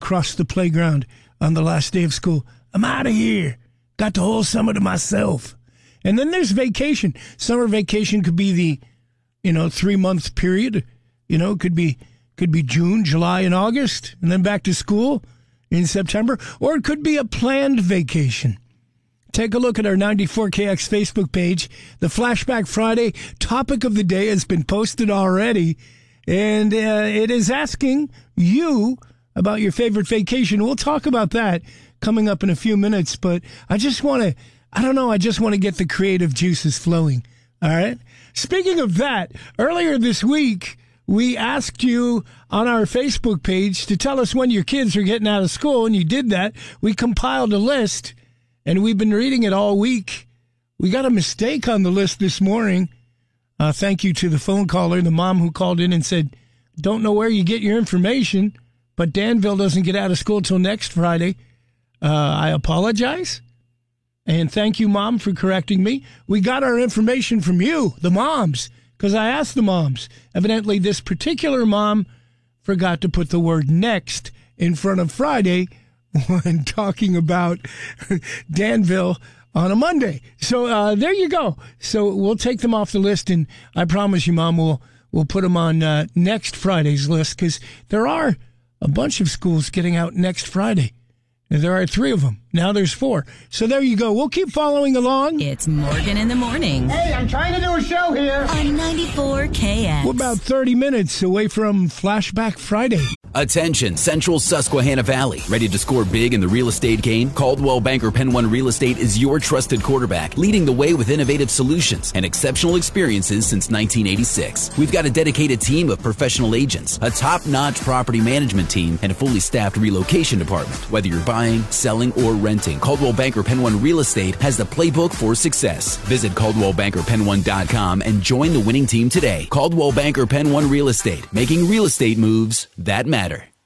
across the playground on the last day of school. I'm out of here. Got the whole summer to myself. And then there's vacation. Summer vacation could be the, 3-month period. Could be June, July, and August, and then back to school in September. Or it could be a planned vacation. Take a look at our 94KX Facebook page. The Flashback Friday topic of the day has been posted already, and it is asking you about your favorite vacation. We'll talk about that coming up in a few minutes, but I just want to get the creative juices flowing, all right? Speaking of that, earlier this week, we asked you on our Facebook page to tell us when your kids are getting out of school, and you did that. We compiled a list, and we've been reading it all week. We got a mistake on the list this morning. Thank you to the phone caller, the mom who called in and said, don't know where you get your information, but Danville doesn't get out of school till next Friday. I apologize. And thank you, Mom, for correcting me. We got our information from you, the moms, because I asked the moms. Evidently, this particular mom forgot to put the word next in front of Friday when talking about Danville on a Monday. So there you go. So we'll take them off the list, and I promise you, Mom, we'll put them on next Friday's list, because there are a bunch of schools getting out next Friday. There are 3 of them. Now there's 4. So there you go. We'll keep following along. It's Morgan in the Morning. Hey, I'm trying to do a show here. On 94KX. We're about 30 minutes away from Flashback Friday. Attention, Central Susquehanna Valley. Ready to score big in the real estate game? Coldwell Banker Penn One Real Estate is your trusted quarterback, leading the way with innovative solutions and exceptional experiences since 1986. We've got a dedicated team of professional agents, a top-notch property management team, and a fully staffed relocation department. Whether you're buying, selling, or renting, Coldwell Banker Penn One Real Estate has the playbook for success. Visit CaldwellBankerPenn1.com and join the winning team today. Coldwell Banker Penn One Real Estate, making real estate moves that matter.